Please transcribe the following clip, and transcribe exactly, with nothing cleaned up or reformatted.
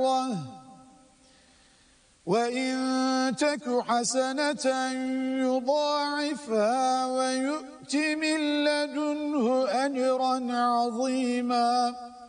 ذرة وإن تك حسنة يضاعفها ويؤت من لدنه أجرا عظيما.